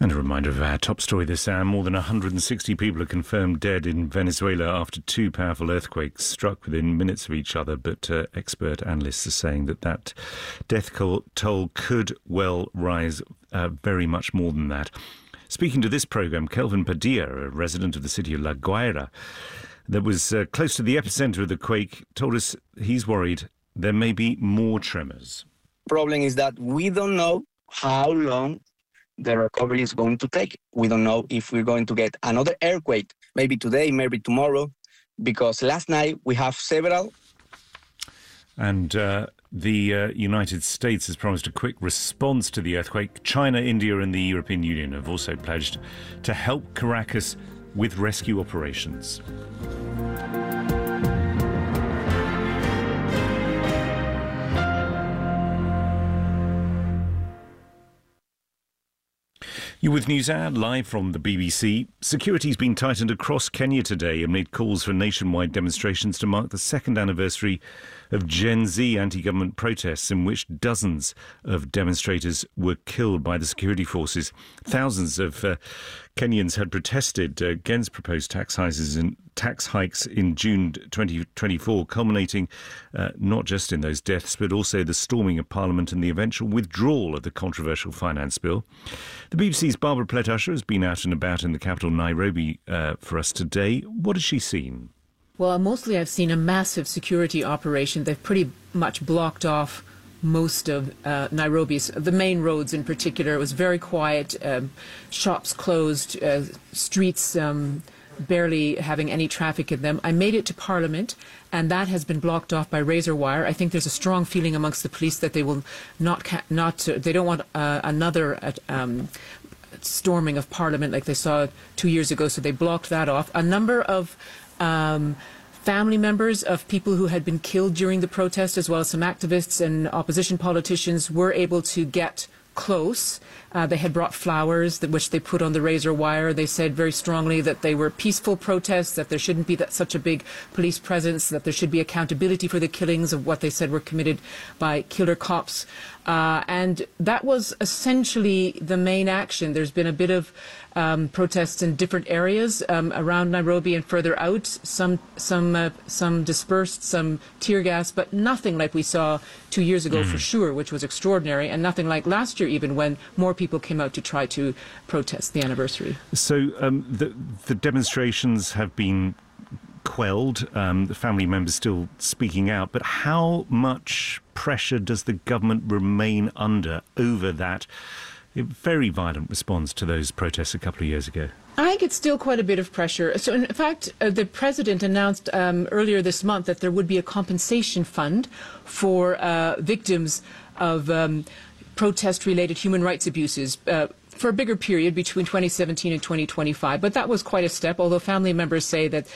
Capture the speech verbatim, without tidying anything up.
And a reminder of our top story this hour. More than one hundred sixty people are confirmed dead in Venezuela after two powerful earthquakes struck within minutes of each other. But uh, expert analysts are saying that that death toll could well rise uh, very much more than that. Speaking to this programme, Kelvin Padilla, a resident of the city of La Guaira, that was uh, close to the epicentre of the quake, told us he's worried there may be more tremors. Problem is that we don't know how long the recovery is going to take. We don't know if we're going to get another earthquake, maybe today, maybe tomorrow, because last night we have several. And uh, the uh, United States has promised a quick response to the earthquake. China, India and the European Union have also pledged to help Caracas with rescue operations. You're with NewsHour, live from the B B C. Security's been tightened across Kenya today amid calls for nationwide demonstrations to mark the second anniversary of Gen Z anti-government protests in which dozens of demonstrators were killed by the security forces. Thousands of uh, Kenyans had protested against proposed tax hikes in, tax hikes in June twenty twenty-four, culminating uh, not just in those deaths, but also the storming of Parliament and the eventual withdrawal of the controversial finance bill. The B B C's Barbara Plett-Usher has been out and about in the capital, Nairobi, uh, for us today. What has she seen? Well, mostly I've seen a massive security operation. They've pretty much blocked off most of uh, Nairobi's, the main roads in particular. It was very quiet, um, shops closed, uh, streets um, barely having any traffic in them. I made it to Parliament, and that has been blocked off by razor wire. I think there's a strong feeling amongst the police that they will not, ca- not uh, they don't want uh, another uh, um, storming of Parliament like they saw two years ago, so they blocked that off. A number of um, family members of people who had been killed during the protest, as well as some activists and opposition politicians, were able to get close. Uh, they had brought flowers, that, which they put on the razor wire. They said very strongly that they were peaceful protests, that there shouldn't be that such a big police presence, that there should be accountability for the killings of what they said were committed by killer cops. Uh, and that was essentially the main action. There's been a bit of um, protests in different areas um, around Nairobi and further out. Some, some, uh, some dispersed, some tear gas, but nothing like we saw two years ago mm. for sure, which was extraordinary, and nothing like last year even, when more people came out to try to protest the anniversary. So um, the, the demonstrations have been quelled, um, the family members still speaking out, but how much pressure does the government remain under over that very violent response to those protests a couple of years ago? I think it's still quite a bit of pressure. So, in fact, uh, the President announced um, earlier this month that there would be a compensation fund for uh, victims of um, protest-related human rights abuses uh, for a bigger period between twenty seventeen and twenty twenty-five. But that was quite a step, although family members say that